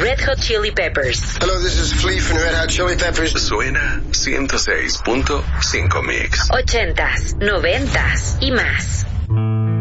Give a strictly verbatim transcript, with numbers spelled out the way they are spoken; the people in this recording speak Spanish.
Red Hot Chili Peppers. Hello, this is Flea from Red Hot Chili Peppers. Suena ciento seis punto cinco Mix. Ochentas, noventas y más.